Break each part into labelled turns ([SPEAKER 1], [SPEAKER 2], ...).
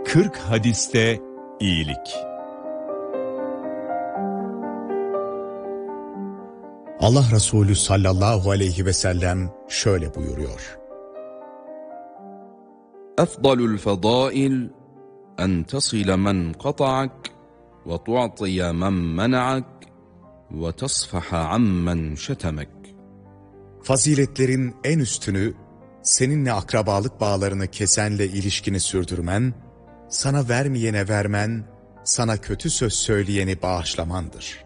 [SPEAKER 1] 40 hadiste iyilik.
[SPEAKER 2] Allah Resulü sallallahu aleyhi ve sellem şöyle buyuruyor.
[SPEAKER 3] Efdalul fedail en tasile men qata'ak ve tu'tiye men mena'ak ve tasfaha ammen şetemek.
[SPEAKER 2] Faziletlerin en üstünü, seninle akrabalık bağlarını kesenle ilişkini sürdürmen, sana vermeyene vermen, sana kötü söz söyleyeni bağışlamandır.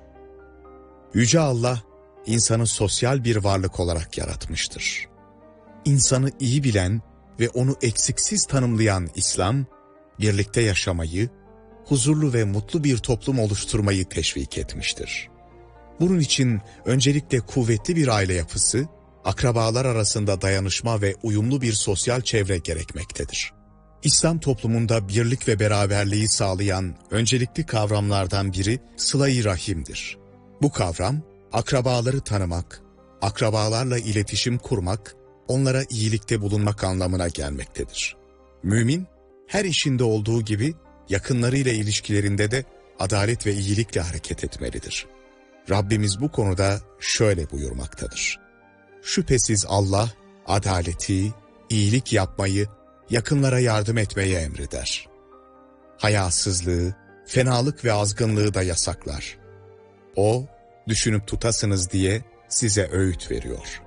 [SPEAKER 2] Yüce Allah, insanı sosyal bir varlık olarak yaratmıştır. İnsanı iyi bilen ve onu eksiksiz tanımlayan İslam, birlikte yaşamayı, huzurlu ve mutlu bir toplum oluşturmayı teşvik etmiştir. Bunun için öncelikle kuvvetli bir aile yapısı, akrabalar arasında dayanışma ve uyumlu bir sosyal çevre gerekmektedir. İslam toplumunda birlik ve beraberliği sağlayan öncelikli kavramlardan biri sıla-i rahimdir. Bu kavram, akrabaları tanımak, akrabalarla iletişim kurmak, onlara iyilikte bulunmak anlamına gelmektedir. Mümin, her işinde olduğu gibi yakınlarıyla ilişkilerinde de adalet ve iyilikle hareket etmelidir. Rabbimiz bu konuda şöyle buyurmaktadır. Şüphesiz Allah, adaleti, iyilik yapmayı, yakınlara yardım etmeyi emreder. Hayasızlığı, fenalık ve azgınlığı da yasaklar. O, düşünüp tutasınız diye size öğüt veriyor.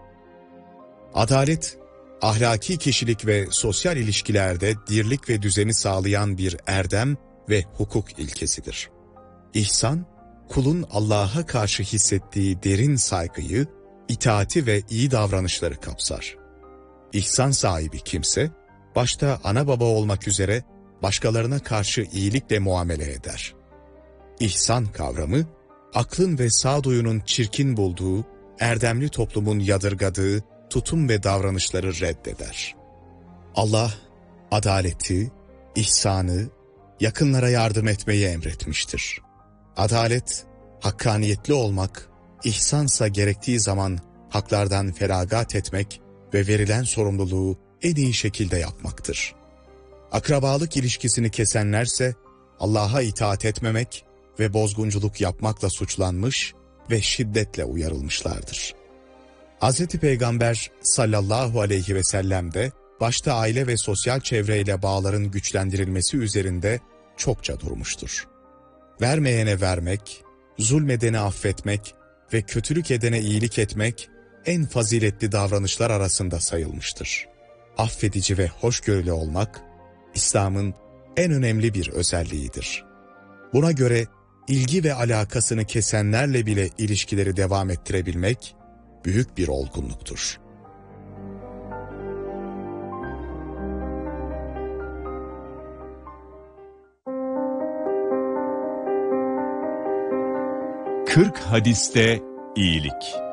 [SPEAKER 2] Adalet, ahlaki kişilik ve sosyal ilişkilerde dirlik ve düzeni sağlayan bir erdem ve hukuk ilkesidir. İhsan, kulun Allah'a karşı hissettiği derin saygıyı, itaati ve iyi davranışları kapsar. İhsan sahibi kimse, başta ana baba olmak üzere başkalarına karşı iyilikle muamele eder. İhsan kavramı, aklın ve sağduyunun çirkin bulduğu, erdemli toplumun yadırgadığı tutum ve davranışları reddeder. Allah, adaleti, ihsanı, yakınlara yardım etmeyi emretmiştir. Adalet, hakkaniyetli olmak, ihsansa gerektiği zaman haklardan feragat etmek ve verilen sorumluluğu en iyi şekilde yapmaktır. Akrabalık ilişkisini kesenlerse Allah'a itaat etmemek ve bozgunculuk yapmakla suçlanmış ve şiddetle uyarılmışlardır. Hz. Peygamber sallallahu aleyhi ve sellem de başta aile ve sosyal çevreyle bağların güçlendirilmesi üzerinde çokça durmuştur. Vermeyene vermek, zulmedeni affetmek ve kötülük edene iyilik etmek en faziletli davranışlar arasında sayılmıştır. Affedici ve hoşgörülü olmak, İslam'ın en önemli bir özelliğidir. Buna göre ilgi ve alakasını kesenlerle bile ilişkileri devam ettirebilmek büyük bir olgunluktur.
[SPEAKER 1] Kırk hadiste iyilik.